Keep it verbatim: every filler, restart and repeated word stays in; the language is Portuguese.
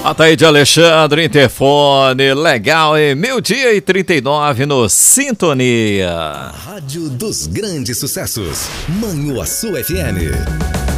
Ataíde Alexandre, interfone, legal, e meio-dia e trinta e nove no Sintonia. A Rádio dos Grandes Sucessos, Manhuaçu F M.